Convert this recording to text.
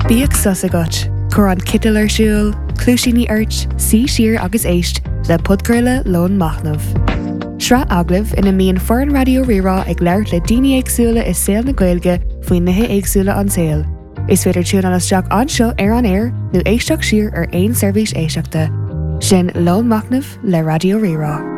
Bíag sus agat, chur an citil ar siúl, clúisíní airt, sí siar agus éist le podcurla lón machnamh. Sra aglah ina míon foran radio rirá ag leir le daoine éagsúla is saoil na Gaeilge faoin nithe éagsúla an saoil. Is féidir tún an isteach anseo ar an air nó éisteach siar ar aon seirbhís éisteachta. Sin lón machnamh le radio rirá.